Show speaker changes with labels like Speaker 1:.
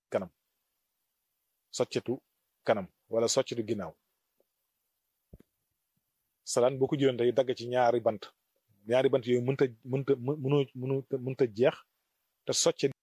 Speaker 1: kanam soccetu kanam wala soccetu ginnaaw salaan boo ko jëloon tey dagg ci ñaari bant yooyu mënta jeex te socce